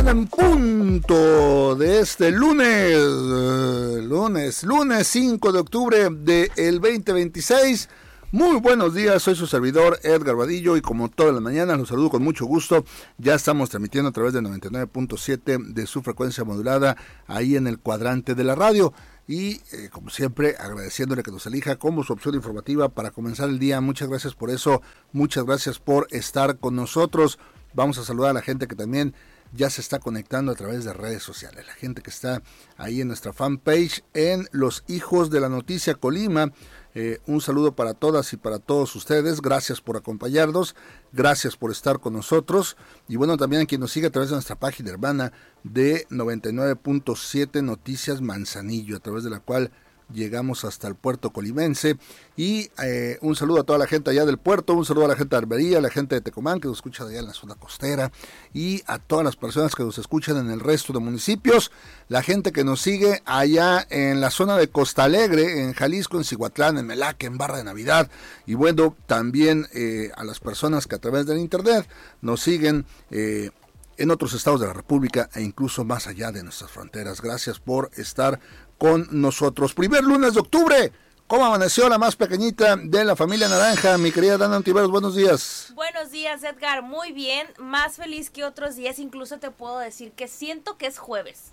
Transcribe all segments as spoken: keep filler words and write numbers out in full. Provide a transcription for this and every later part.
mañana en punto de este lunes, uh, lunes, lunes cinco de octubre del veinte veintiséis. Muy buenos días, soy su servidor Edgar Vadillo y como todas las mañanas los saludo con mucho gusto. Ya estamos transmitiendo a través de noventa y nueve punto siete de su frecuencia modulada ahí en el cuadrante de la radio. Y eh, como siempre agradeciéndole que nos elija como su opción informativa para comenzar el día. Muchas gracias por eso, muchas gracias por estar con nosotros. Vamos a saludar a la gente que también ya se está conectando a través de redes sociales, la gente que está ahí en nuestra fanpage en Los Hijos de la Noticia Colima. Eh, un saludo para todas y para todos ustedes, gracias por acompañarnos, gracias por estar con nosotros, y bueno, también a quien nos sigue a través de nuestra página hermana de noventa y nueve punto siete Noticias Manzanillo, a través de la cual llegamos hasta el puerto colimense. Y eh, un saludo a toda la gente allá del puerto, un saludo a la gente de Arbería, a la gente de Tecomán que nos escucha de allá en la zona costera, y a todas las personas que nos escuchan en el resto de municipios, la gente que nos sigue allá en la zona de Costa Alegre, en Jalisco, en Cihuatlán, en Melaque, en Barra de Navidad, y bueno, también eh, a las personas que a través del internet nos siguen eh, en otros estados de la República e incluso más allá de nuestras fronteras. Gracias por estar con nosotros. Primer lunes de octubre. ¿Cómo amaneció la más pequeñita de la familia naranja? Mi querida Dana Ontiveros, buenos días. Buenos días, Edgar. Muy bien. Más feliz que otros días. Incluso te puedo decir que siento que es jueves.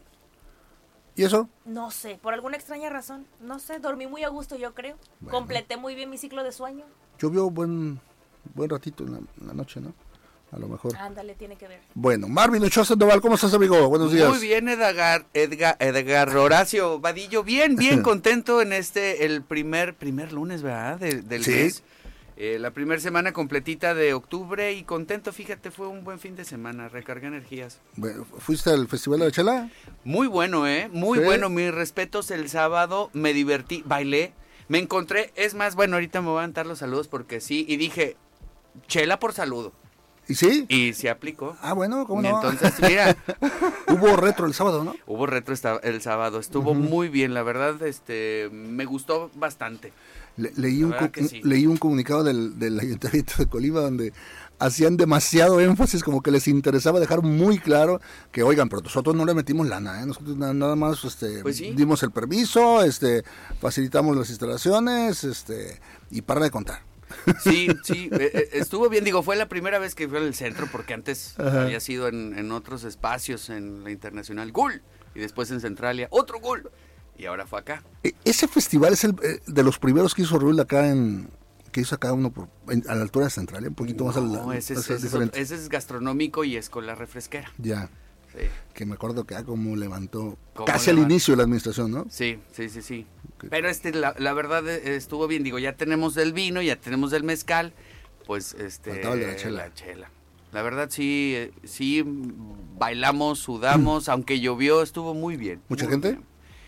¿Y eso? No sé, por alguna extraña razón. No sé, dormí muy a gusto, yo creo. Bueno. Completé muy bien mi ciclo de sueño. Llovió buen, buen ratito en la, en la noche, ¿no? A lo mejor. Ándale, tiene que ver. Bueno, Marvin Ochoa Sandoval, ¿cómo estás, amigo? Buenos días. Muy bien, Edgar, Edgar, Edgar Horacio Vadillo, bien, bien contento en este, el primer, primer lunes, ¿verdad? De, del sí. mes. Eh, la primera semana completita de octubre y contento, fíjate, fue un buen fin de semana, recargué energías. Bueno, ¿fuiste al Festival de la Chela? Muy bueno, ¿eh? Muy ¿sí? bueno, mis respetos el sábado, me divertí, bailé, me encontré, es más, bueno, ahorita me voy a dar los saludos porque sí, y dije, chela por saludo. ¿Y sí? Y se aplicó. Ah, bueno, ¿cómo y no? Entonces, mira. Hubo retro el sábado, ¿no? Hubo retro el sábado, estuvo uh-huh. muy bien, la verdad, este, me gustó bastante. Le, leí, un, sí. leí un comunicado del, del Ayuntamiento de Colima donde hacían demasiado énfasis, como que les interesaba dejar muy claro que, oigan, pero nosotros no le metimos lana, ¿eh? Nosotros nada, nada más este, pues sí. dimos el permiso, este, facilitamos las instalaciones, este, y para de contar. Sí, sí, eh, estuvo bien, digo, fue la primera vez que fui al centro, porque antes Ajá. había sido en, en otros espacios, en la Internacional, Gul, y después en Centralia, otro Gul, y ahora fue acá. Ese festival es el de los primeros que hizo Rull acá en, que hizo acá uno por, en, a la altura de Centralia, un poquito no, más al No, ese, ese, ese, es, ese es gastronómico y es con la refresquera. Ya. Sí. Que me acuerdo que ah, como levantó casi al inicio de la administración, ¿no? Sí, sí, sí, sí. Pero este, la, la verdad estuvo bien, digo, ya tenemos del vino, ya tenemos del mezcal, pues este, faltaba el de la chela. La chela. La verdad sí, sí, bailamos, sudamos, aunque llovió, estuvo muy bien. ¿Mucha muy gente? Bien.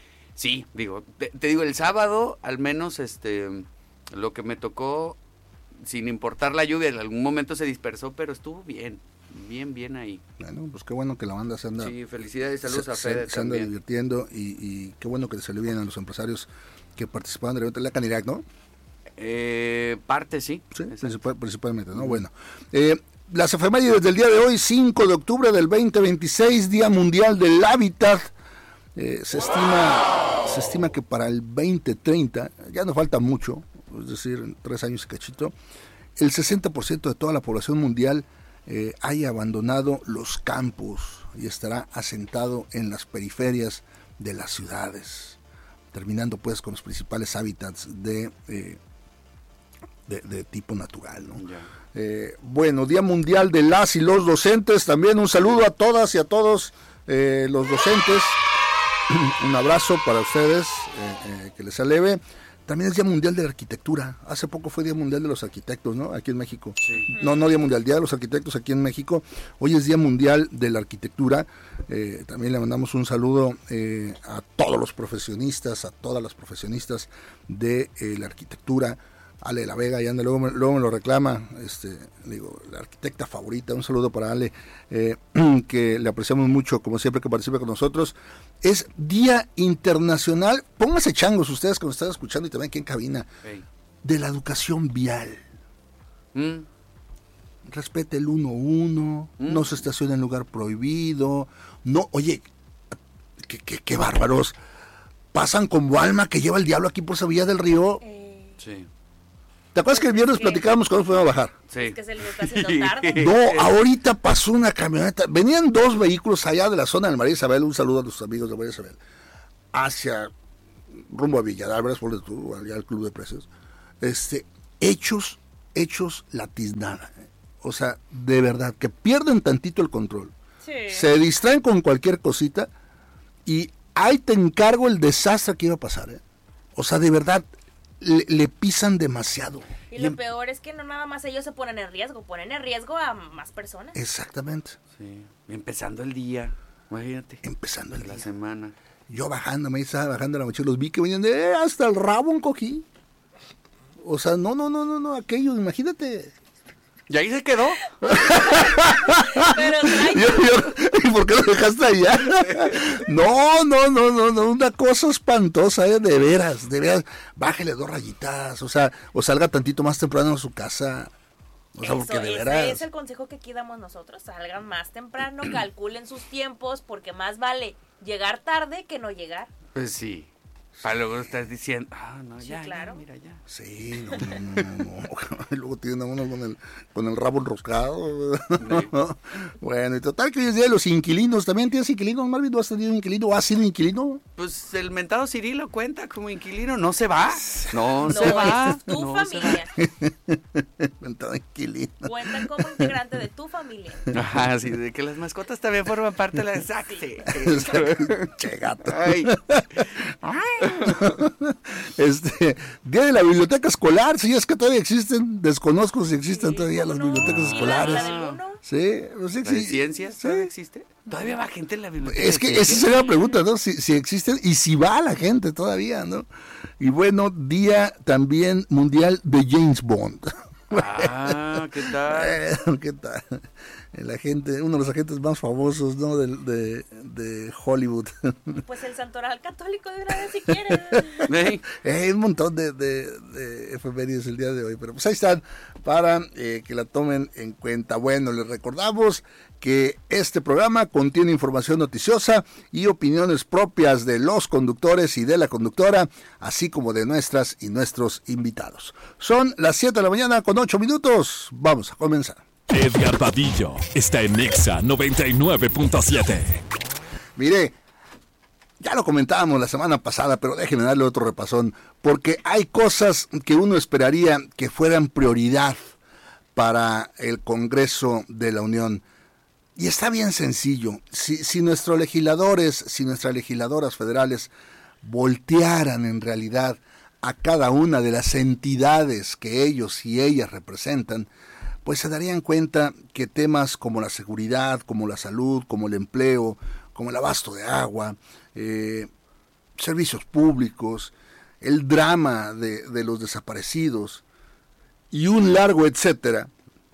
Sí, digo, te, te digo, el sábado, al menos, este, lo que me tocó, sin importar la lluvia, en algún momento se dispersó, pero estuvo bien. Bien, bien ahí. Bueno, pues qué bueno que la banda se anda... Sí, felicidades, saludos se, a Fede se, se anda divirtiendo y, y qué bueno que se le vienen a los empresarios que participaban de la Canirac, ¿no? Eh, parte, sí. Sí, principal, principalmente, ¿no? Uh-huh. Bueno, eh, las efemérides del día de hoy, cinco de octubre del veinte veintiséis, Día Mundial del Hábitat. Eh, se estima se estima que para el veinte treinta, ya no falta mucho, es decir, en tres años y cachito, el sesenta por ciento de toda la población mundial Eh, haya abandonado los campos y estará asentado en las periferias de las ciudades, terminando pues con los principales hábitats de, eh, de, de tipo natural, ¿no? Yeah. Eh, bueno, Día Mundial de las y los docentes, también un saludo a todas y a todos eh, los docentes, un abrazo para ustedes, eh, eh, que les aleve. También es Día Mundial de la Arquitectura. Hace poco fue Día Mundial de los Arquitectos, ¿no? Aquí en México. Sí. No, no Día Mundial, Día de los Arquitectos aquí en México. Hoy es Día Mundial de la Arquitectura. Eh, también le mandamos un saludo eh, a todos los profesionistas, a todas las profesionistas de eh, la arquitectura. Ale de la Vega, y anda, luego me, luego me lo reclama, este, digo, la arquitecta favorita, un saludo para Ale, eh, que le apreciamos mucho, como siempre que participa con nosotros. Es Día Internacional, pónganse changos ustedes que nos están escuchando y también aquí en cabina, hey. de la educación vial. Mm. respete el uno uno, mm. no se estacione en lugar prohibido, no, oye, qué, qué, qué bárbaros, pasan como alma que lleva el diablo aquí por Sevilla del Río. Eh, sí. ¿Te acuerdas que el viernes platicábamos cuando fuimos a bajar? Sí. Es que se les está haciendo tarde. No, ahorita pasó una camioneta, venían dos vehículos allá de la zona del María Isabel, un saludo a los amigos de María Isabel, hacia, rumbo a Villa de Álvarez, por tú, allá al Club de Precios, este, hechos, hechos la tiznada, ¿eh? O sea, de verdad, que pierden tantito el control, sí. se distraen con cualquier cosita, y ahí te encargo el desastre que iba a pasar, ¿eh? O sea, de verdad, Le, le pisan demasiado. Y lo y, peor es que no nada más ellos se ponen en riesgo, ponen en riesgo a más personas. Exactamente. Sí. Empezando el día, imagínate. Empezando el la día. semana. Yo bajando, me estaba bajando la mochila, los vi que venían de eh, hasta el rabo un cogí. O sea, no, no, no, no, no, aquello, imagínate. ¿Y ahí se quedó? Pero yo, yo, ¿y por qué lo dejaste allá? No, no, no, no, no, una cosa espantosa, ¿eh? De veras, de veras. Bájele dos rayitas, o sea, o salga tantito más temprano a su casa. O sea, Eso, porque de ese veras. es el consejo que aquí damos nosotros. Salgan más temprano, calculen sus tiempos, porque más vale llegar tarde que no llegar. Pues sí. Para luego estás diciendo, ah, no, sí, ya, claro. ya, mira, ya. Sí, no, no, no, no, no. Y luego tiene uno con el, con el rabo enroscado. Sí. Bueno, y total que hoy es día de los inquilinos. ¿También tienes inquilinos, Marvin? ¿Tú has tenido inquilino o has sido inquilino? Pues el mentado Cirilo cuenta como inquilino. No se va. No, no se va. Es tu no familia. Mentado inquilino. Cuentan como integrante de tu familia. Ajá, sí, de que las mascotas también forman parte de la... Exacto. Che, gato. Ay. Ay. Este, Día de la Biblioteca Escolar, si es que todavía existen, desconozco si existen sí, todavía las no? bibliotecas escolares. ¿La, la del uno? Sí, pues sí, ¿La de sí, ciencias sí. todavía existe? ¿Todavía va gente en la biblioteca? Es que esa sería la pregunta, ¿no? Si, si existen y si va la gente todavía, ¿no? Y bueno, Día también mundial de James Bond. Ah, ¿qué tal? ¿Qué tal? El agente, uno de los agentes más famosos, ¿no? De, de, de Hollywood. Pues el santoral católico de una vez si quieren. ¿Eh? Hay un montón de, de, de efemérides el día de hoy, pero pues ahí están para eh, que la tomen en cuenta. Bueno, les recordamos que este programa contiene información noticiosa y opiniones propias de los conductores y de la conductora, así como de nuestras y nuestros invitados. Son las siete de la mañana con ocho minutos. Vamos a comenzar. Edgar Vadillo está en Nexa noventa y nueve punto siete. Mire, ya lo comentábamos la semana pasada, pero déjenme darle otro repasón, porque hay cosas que uno esperaría que fueran prioridad para el Congreso de la Unión. Y está bien sencillo. Si, si nuestros legisladores, si nuestras legisladoras federales voltearan en realidad a cada una de las entidades que ellos y ellas representan, pues se darían cuenta que temas como la seguridad, como la salud, como el empleo, como el abasto de agua, eh, servicios públicos, el drama de, de los desaparecidos y un largo etcétera,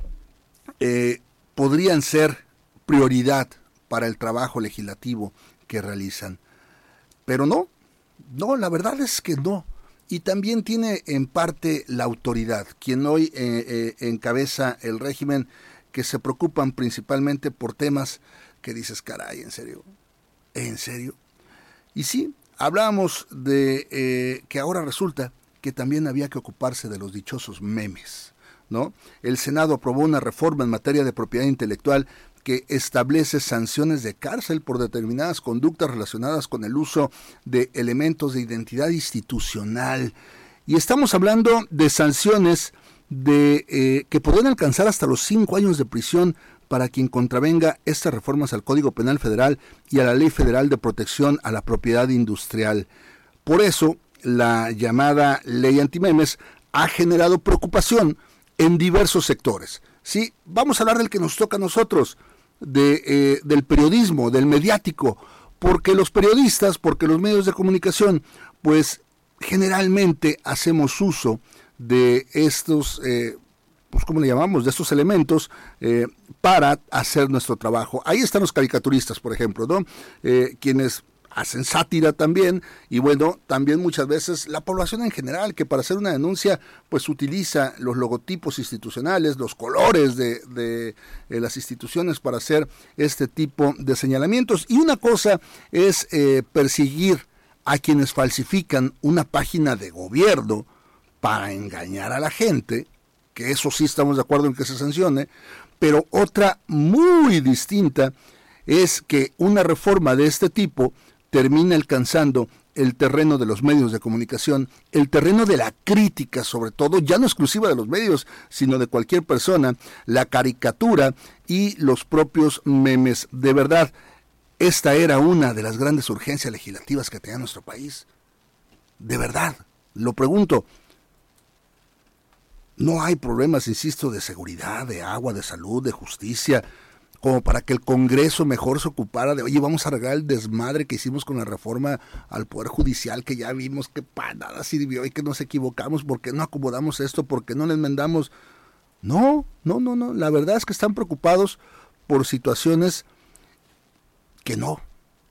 eh, podrían ser prioridad para el trabajo legislativo que realizan. Pero no, no, la verdad es que no. Y también tiene en parte la autoridad, quien hoy eh, eh, encabeza el régimen, que se preocupan principalmente por temas que dices, caray, ¿en serio? ¿En serio? Y sí, hablábamos de eh, que ahora resulta que también había que ocuparse de los dichosos memes, ¿no? El Senado aprobó una reforma en materia de propiedad intelectual que establece sanciones de cárcel por determinadas conductas relacionadas con el uso de elementos de identidad institucional. Y estamos hablando de sanciones de eh, que podrían alcanzar hasta los cinco años de prisión para quien contravenga estas reformas al Código Penal Federal y a la Ley Federal de Protección a la Propiedad Industrial. Por eso, la llamada Ley Antimemes ha generado preocupación en diversos sectores. Sí, vamos a hablar del que nos toca a nosotros, de, eh, del periodismo, del mediático, porque los periodistas, porque los medios de comunicación, pues generalmente hacemos uso de estos, eh, pues ¿cómo le llamamos?, de estos elementos eh, para hacer nuestro trabajo. Ahí están los caricaturistas, por ejemplo, ¿no? Eh, quienes hacen sátira también, y bueno, también muchas veces la población en general, que para hacer una denuncia, pues utiliza los logotipos institucionales, los colores de, de eh, las instituciones para hacer este tipo de señalamientos. Y una cosa es eh, perseguir a quienes falsifican una página de gobierno para engañar a la gente, que eso sí estamos de acuerdo en que se sancione, pero otra muy distinta es que una reforma de este tipo termina alcanzando el terreno de los medios de comunicación, el terreno de la crítica sobre todo, ya no exclusiva de los medios, sino de cualquier persona, la caricatura y los propios memes. De verdad, esta era una de las grandes urgencias legislativas que tenía nuestro país. De verdad, lo pregunto. No hay problemas, insisto, de seguridad, de agua, de salud, de justicia, como para que el Congreso mejor se ocupara de, oye, vamos a arreglar el desmadre que hicimos con la reforma al Poder Judicial, que ya vimos que para nada sirvió y que nos equivocamos, ¿por qué no acomodamos esto? ¿Por qué no le enmendamos? No, no, no, no, la verdad es que están preocupados por situaciones que no.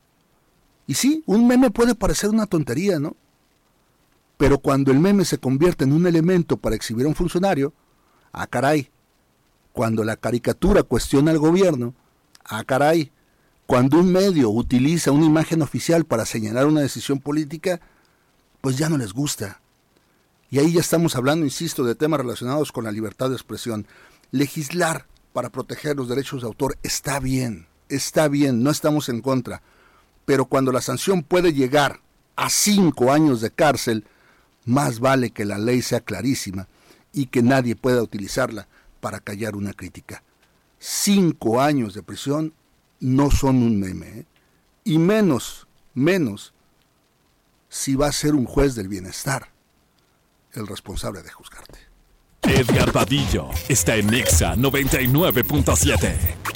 Y sí, un meme puede parecer una tontería, ¿no? Pero cuando el meme se convierte en un elemento para exhibir a un funcionario, ah, caray. Cuando la caricatura cuestiona al gobierno, ah, caray. Cuando un medio utiliza una imagen oficial para señalar una decisión política, pues ya no les gusta. Y ahí ya estamos hablando, insisto, de temas relacionados con la libertad de expresión. Legislar para proteger los derechos de autor está bien, está bien, no estamos en contra. Pero cuando la sanción puede llegar a cinco años de cárcel, más vale que la ley sea clarísima y que nadie pueda utilizarla para callar una crítica. Cinco años de prisión no son un meme, ¿eh? Y menos, menos, si va a ser un juez del bienestar el responsable de juzgarte. Edgar Vadillo está en Nexa noventa y nueve punto siete.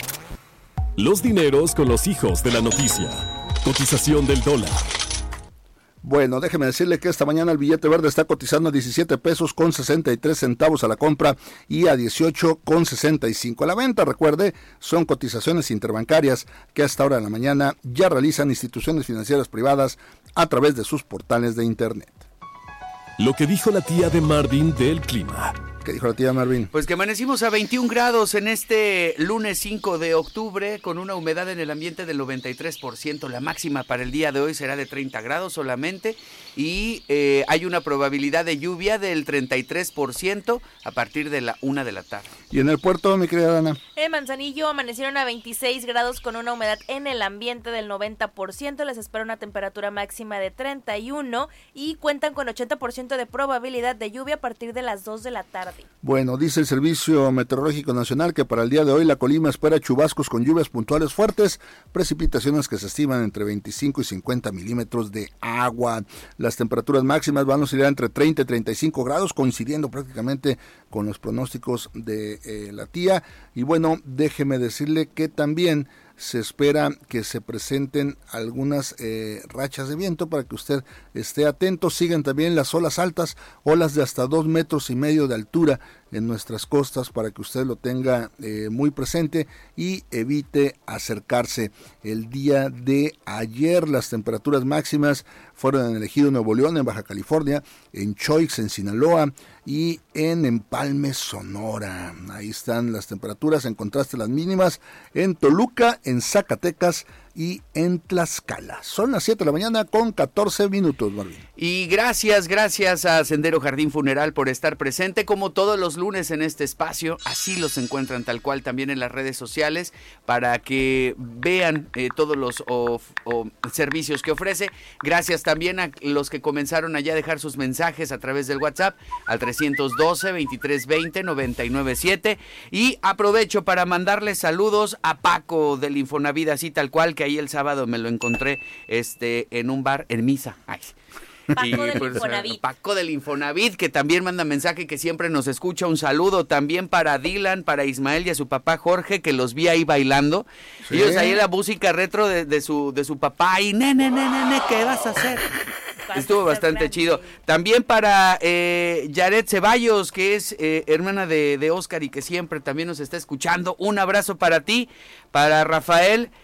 Los dineros con los hijos de la noticia. Cotización del dólar. Bueno, déjeme decirle que esta mañana el billete verde está cotizando a diecisiete pesos con sesenta y tres centavos a la compra y a dieciocho con sesenta y cinco a la venta. Recuerde, son cotizaciones interbancarias que a esta hora de la mañana ya realizan instituciones financieras privadas a través de sus portales de internet. Lo que dijo la tía de Marvin del clima. ¿Qué dijo la tía Marvin? Pues que amanecimos a veintiún grados en este lunes cinco de octubre con una humedad en el ambiente del noventa y tres por ciento. La máxima para el día de hoy será de treinta grados solamente y eh, hay una probabilidad de lluvia del treinta y tres por ciento a partir de la una de la tarde. ¿Y en el puerto, mi querida Dana? En Manzanillo amanecieron a veintiséis grados con una humedad en el ambiente del noventa por ciento. Les espera una temperatura máxima de treinta y uno y cuentan con ochenta por ciento de probabilidad de lluvia a partir de las dos de la tarde. Bueno, dice el Servicio Meteorológico Nacional que para el día de hoy la Colima espera chubascos con lluvias puntuales fuertes, precipitaciones que se estiman entre veinticinco y cincuenta milímetros de agua. Las temperaturas máximas van a oscilar entre treinta y treinta y cinco grados, coincidiendo prácticamente con los pronósticos de eh, la tía. Y bueno, déjeme decirle que también se espera que se presenten algunas eh, rachas de viento para que usted esté atento. Siguen también las olas altas, olas de hasta dos metros y medio de altura en nuestras costas para que usted lo tenga eh, muy presente y evite acercarse. El día de ayer las temperaturas máximas fueron en el Ejido Nuevo León, en Baja California, en Choix, en Sinaloa y en Empalme, Sonora. Ahí están las temperaturas, en contraste las mínimas en Toluca, en Zacatecas y en Tlaxcala. Son las siete de la mañana con catorce minutos, Marvin. Y gracias, gracias a Sendero Jardín Funeral por estar presente como todos los lunes en este espacio. Así los encuentran tal cual también en las redes sociales para que vean eh, todos los o, o servicios que ofrece. Gracias también a los que comenzaron allá a dejar sus mensajes a través del WhatsApp al trescientos doce, veintitrés veinte, noventa y nueve siete. Y aprovecho para mandarles saludos a Paco del Infonavit, así tal cual, que ahí el sábado me lo encontré este en un bar en misa. Ay. Paco y, del pues, Infonavit. Paco del Infonavit, que también manda mensaje, que siempre nos escucha. Un saludo también para Dylan, para Ismael y a su papá Jorge, que los vi ahí bailando. Sí. Ellos ahí la música retro de, de su de su papá y nene, nene, nene, ¿qué vas a hacer? Estuvo bastante chido. También para eh, Yaret Ceballos, que es eh, hermana de, de Oscar y que siempre también nos está escuchando. Un abrazo para ti, para Rafael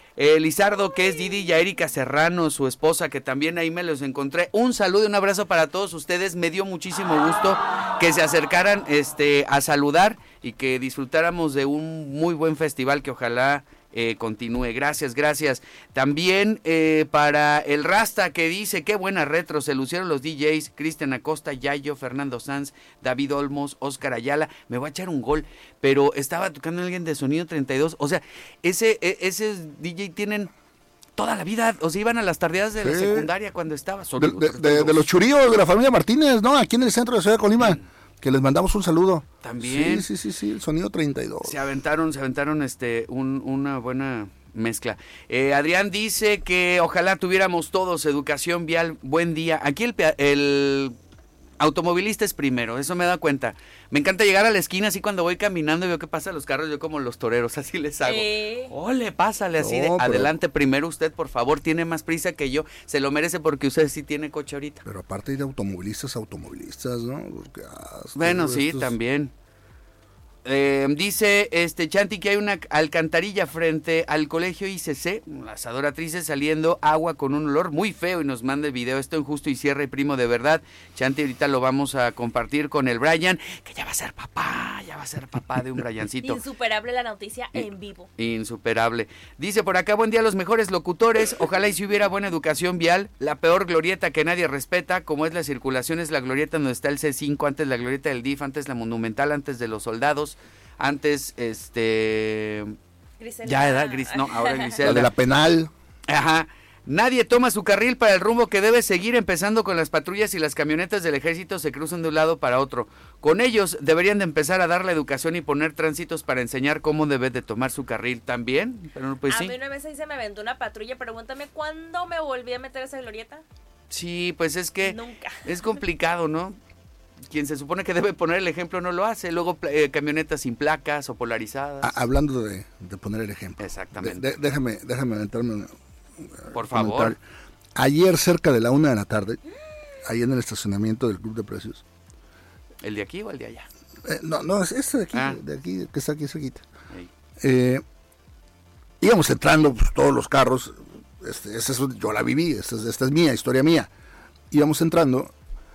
Eh, Lizardo, que es Didi, y a Erika Serrano, su esposa, que también ahí me los encontré. Un saludo y un abrazo para todos ustedes. Me dio muchísimo gusto que se acercaran este, a saludar y que disfrutáramos de un muy buen festival que ojalá eh, continúe. Gracias, gracias. También eh, para el Rasta, que dice, qué buena retro, se lucieron los D Js, Cristian Acosta, Yayo, Fernando Sanz, David Olmos, Oscar Ayala. Me voy a echar un gol, pero estaba tocando alguien de Sonido treinta y dos. O sea, ese, ese D J tienen toda la vida, o sea, iban a las tardeadas de sí. la secundaria cuando estaba. De, de, de, de los churíos de la familia Martínez, ¿no? Aquí en el centro de Ciudad de Colima. Mm. Que les mandamos un saludo. También. Sí, sí, sí, sí, el Sonido treinta y dos. Se aventaron, se aventaron este, un, una buena mezcla. Eh, Adrián dice que ojalá tuviéramos todos educación vial. Buen día. Aquí el, el automovilista es primero, eso me da cuenta. Me encanta llegar a la esquina así cuando voy caminando y veo que pasan los carros, yo como los toreros, así les hago. Eh. Ole, pásale así no, de pero... adelante primero usted, por favor, tiene más prisa que yo, se lo merece porque usted sí tiene coche ahorita. Pero aparte hay de automovilistas, automovilistas, ¿no? Porque, ah, bueno, sí, estos... también. Eh, dice este Chanti que hay una alcantarilla frente al colegio I C C, las adoratrices saliendo agua con un olor muy feo y nos manda el video. Esto en Justo y Sierra y Primo de verdad. Chanti, ahorita lo vamos a compartir con el Brian, que ya va a ser papá, ya va a ser papá de un Briancito. Insuperable la noticia en vivo. Insuperable. Dice por acá, buen día a los mejores locutores, ojalá y si hubiera buena educación vial, la peor glorieta que nadie respeta, como es la circulación, es la glorieta donde está el C cinco, antes la glorieta del D I F, antes la Monumental, antes de los Soldados. Antes, este... Griselda. Ya, ¿verdad? Gris, no, ahora Griselda. La de la Penal. Ajá. Nadie toma su carril para el rumbo que debe seguir, empezando con las patrullas y las camionetas del ejército se cruzan de un lado para otro. Con ellos deberían de empezar a dar la educación y poner tránsitos para enseñar cómo debe de tomar su carril también. Pero pues a sí. mí una vez ahí se me aventó una patrulla, pregúntame, ¿cuándo me volví a meter a esa glorieta? Sí, pues es que... Nunca. Es complicado, ¿no? Quien se supone que debe poner el ejemplo no lo hace. Luego eh, camionetas sin placas o polarizadas. Ah, hablando de, de poner el ejemplo. Exactamente. De, de, déjame, déjame aventarme un, Por favor. Ayer cerca de la una de la tarde, ahí en el estacionamiento del Club de Precios. ¿El de aquí o el de allá? Eh, no, no, es este de aquí, ah. de aquí, que está aquí cerquita. Eh, íbamos entrando pues, todos los carros. Este, este es, yo la viví, esta es, esta es mía, historia mía. Íbamos entrando.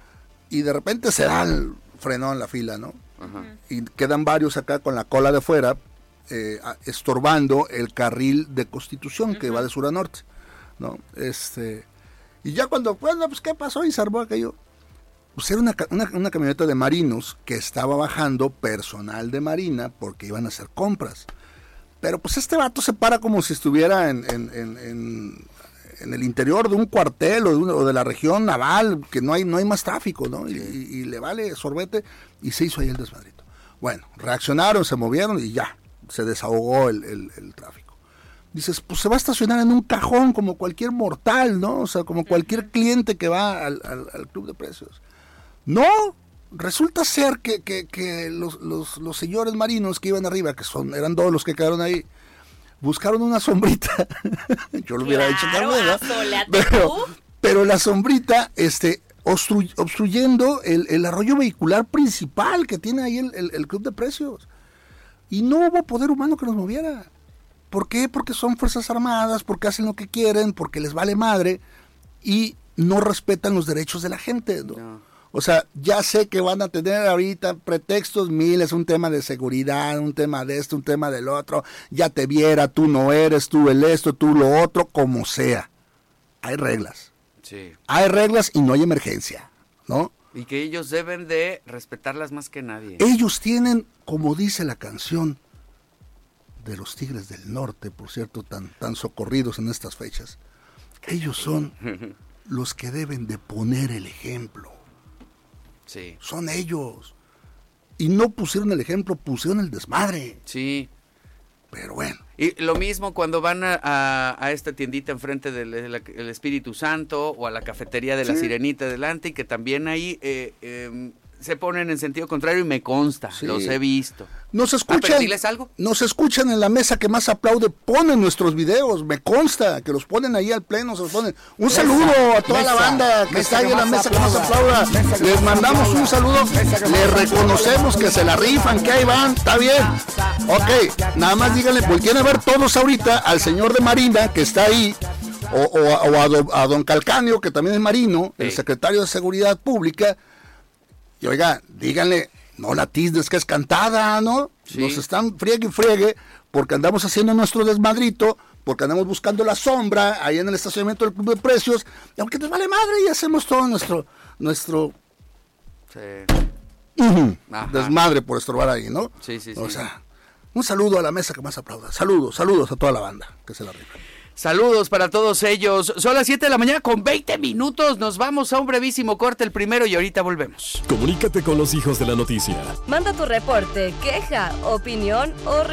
Y de repente se da el frenón en la fila, ¿no? Ajá. Y quedan varios acá con la cola de fuera, eh, estorbando el carril de Constitución, uh-huh. que va de sur a norte, ¿no? Este, y ya cuando, bueno, pues, ¿qué pasó? Y se armó aquello. Pues era una, una, una camioneta de marinos que estaba bajando personal de Marina porque iban a hacer compras. Pero pues este vato se para como si estuviera en... en, en, en en el interior de un cuartel o de, una, o de la región naval, que no hay no hay más tráfico, ¿no? Sí. Y, y le vale sorbete, y se hizo ahí el desmadrito. Bueno, reaccionaron, se movieron y ya, se desahogó el, el, el tráfico. Dices, pues se va a estacionar en un cajón como cualquier mortal, ¿no? O sea, como cualquier cliente que va al, al, al Club de Precios. No, resulta ser que, que, que los, los, los señores marinos que iban arriba, que son eran dos los que quedaron ahí, buscaron una sombrita. Yo lo hubiera hecho también, ¿no? Pero, pero la sombrita, este, obstru, obstruyendo el, el arroyo vehicular principal que tiene ahí el, el, el Club de Precios. Y no hubo poder humano que nos moviera. ¿Por qué? Porque son fuerzas armadas, porque hacen lo que quieren, porque les vale madre y no respetan los derechos de la gente, ¿no? No. O sea, ya sé que van a tener ahorita pretextos miles, un tema de seguridad, un tema de esto, un tema del otro, ya te viera, tú no eres, tú el esto, tú lo otro, como sea. Hay reglas. Sí. Hay reglas y no hay emergencia, ¿no? Y que ellos deben de respetarlas más que nadie. Ellos tienen, como dice la canción de los Tigres del Norte, por cierto, tan, tan socorridos en estas fechas, ellos son los que deben de poner el ejemplo. Sí. Son ellos. Y no pusieron el ejemplo, pusieron el desmadre. Sí. Pero bueno. Y lo mismo cuando van a, a, a esta tiendita enfrente del de el Espíritu Santo o a la cafetería de la sí. Sirenita delante, y que también ahí eh, eh, se ponen en sentido contrario y me consta, sí. Los he visto. Nos escuchan, ah, ¿diles algo? Nos escuchan en la mesa que más aplaude, ponen nuestros videos, me consta que los ponen ahí al pleno, se los ponen. Un mesa, saludo a toda mesa, la banda que está ahí en la mesa que más aplauda. Les mandamos un saludo, les reconocemos que se la rifan, que ahí van, está bien. Ok, nada más díganle, volteen a ver todos ahorita al señor de Marina que está ahí, o, o, o a, don, a don Calcaño, que también es marino, sí. El secretario de Seguridad Pública. Y oiga, díganle, no la tiznes que es cantada, ¿no? Sí. Nos están friegue y friegue porque andamos haciendo nuestro desmadrito, porque andamos buscando la sombra ahí en el estacionamiento del Club de Precios, y aunque nos vale madre y hacemos todo nuestro nuestro sí. uh-huh, desmadre por estorbar ahí, ¿no? Sí, sí, o sí. sea, un saludo a la mesa que más aplauda. Saludos, saludos a toda la banda que se la rifa. Saludos para todos ellos. Son las siete de la mañana con veinte minutos. Nos vamos a un brevísimo corte, el primero, y ahorita volvemos. Comunícate con los hijos de la noticia. Manda tu reporte, queja, opinión o